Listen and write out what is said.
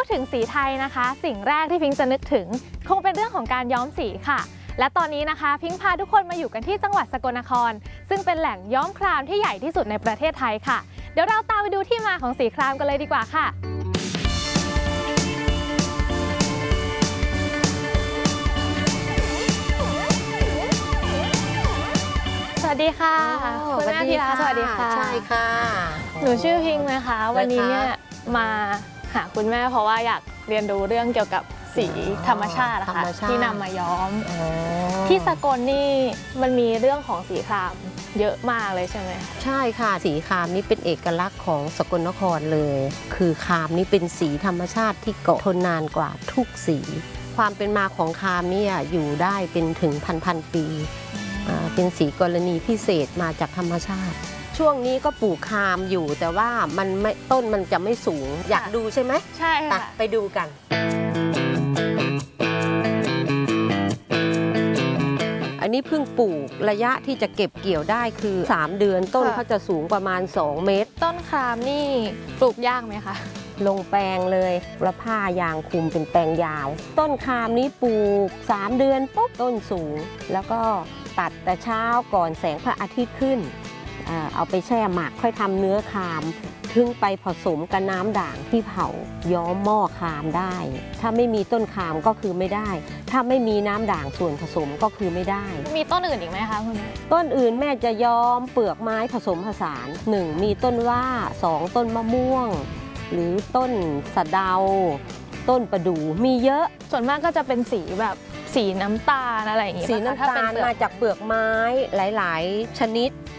ถึงสีไทยนะคะสิ่งแรกที่พิงจะนึกถึงคงเป็นเรื่องของการย้อมสีค่ะและตอนนี้นะคะพิงพาทุกคนมาอยู่กันที่จังหวัดสกลนครซึ่งเป็นแหล่งย้อมครามที่ใหญ่ที่สุดในประเทศไทยค่ะเดี๋ยวเราตามไปดูที่มาของสีครามกันเลยดีกว่าค่ะสวัสดีค่ะคุณแม่พีระสวัสดีค่ะใช่ค่ะหนูชื่อพิงนะคะวันนี้เนี่ยมาหาคุณแม่เพราะว่าอยากเรียนรู้เรื่องเกี่ยวกับสีธรรมชาติค่ะที่นำมาย้อมที่สกลนี่มันมีเรื่องของสีครามเยอะมากเลยใช่ไหมใช่ค่ะสีครามนี่เป็นเอกลักษณ์ของสกลนครเลยคือครามนี่เป็นสีธรรมชาติที่เกาะทนนานกว่าทุกสีความเป็นมาของครามนี่อยู่ได้เป็นถึงพันปีเป็นสีกรณีพิเศษมาจากธรรมชาติช่วงนี้ก็ปลูกครามอยู่แต่ว่ามันไม่ต้นมันจะไม่สูงอยากดูใช่ไหมใช่ค่ะไปดูกันอันนี้เพิ่งปลูกระยะที่จะเก็บเกี่ยวได้คือ3 เดือนต้นเขาจะสูงประมาณ2 เมตรต้นครามนี่ปลูกยากไหมคะลงแปลงเลยแล้วผ้ายางคลุมเป็นแปลงยาวต้นครามนี้ปลูก3 เดือนปุ๊บต้นสูงแล้วก็ตัดแต่เช้าก่อนแสงพระอาทิตย์ขึ้นเอาไปแช่หมักค่อยทำเนื้อครามถึงไปผสมกับน้ำด่างที่เผาย้อมหม้อครามได้ถ้าไม่มีต้นครามก็คือไม่ได้ถ้าไม่มีน้ำด่างส่วนผสมก็คือไม่ได้มีต้นอื่นอีกไหมคะคุณแม่ต้นอื่นแม่จะย้อมเปลือกไม้ผสมผสาน1มีต้นว่า2ต้นมะม่วงหรือต้นสะเดาต้นประดู่มีเยอะส่วนมากก็จะเป็นสีแบบสีน้ำตาลอะไรอย่างงี้สีน้ำตาลมาจากเปลือกไม้หลายๆชนิด